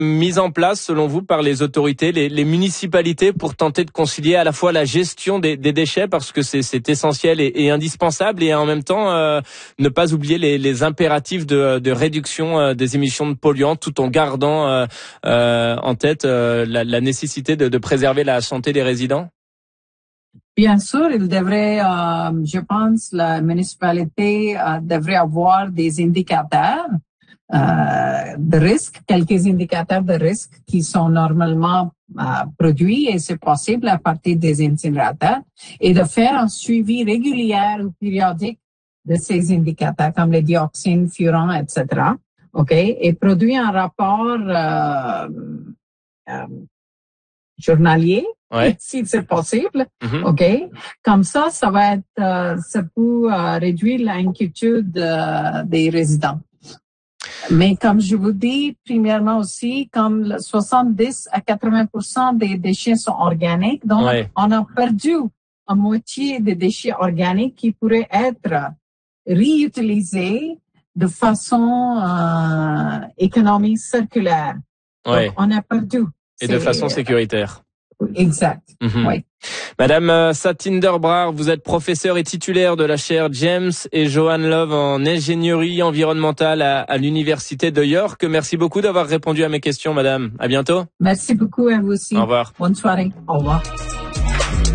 mises en place, selon vous, par les autorités, les municipalités, pour tenter de concilier à la fois la gestion des déchets, parce que c'est essentiel et indispensable, et en même temps ne pas oublier les impératifs de réduction des émissions de polluants, tout en gardant en tête la nécessité de préserver la santé des résidents? Bien sûr, il devrait, je pense, la municipalité devrait avoir des indicateurs de risque, quelques indicateurs de risque qui sont normalement produits, et c'est possible à partir des incinérateurs, et de faire un suivi régulier ou périodique de ces indicateurs comme les dioxines, furans, etc. OK? Et produire un rapport journalier, ouais, si c'est possible. Mm-hmm. OK? Comme ça va être, ça peut réduire l'inquiétude des résidents. Mais comme je vous dis, premièrement aussi, comme 70 à 80% des déchets sont organiques, donc on a perdu à moitié des déchets organiques qui pourraient être réutilisés de façon économique circulaire. Ouais. Donc, on a perdu. Et de façon sécuritaire. Exact. Mm-hmm. Oui. Madame Satinder Brar, vous êtes professeure et titulaire de la chaire James et Joanne Love en ingénierie environnementale à l'université de York. Merci beaucoup d'avoir répondu à mes questions, madame. À bientôt. Merci beaucoup à vous aussi. Au revoir. Bonne soirée. Au revoir.